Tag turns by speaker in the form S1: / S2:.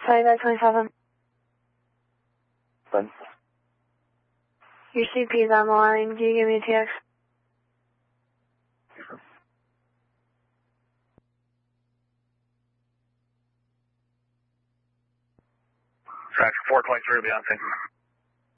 S1: 25-27.
S2: Fine.
S1: Your CP is on the line. Can you give me a TX?
S2: Track 423 will be on, thank you.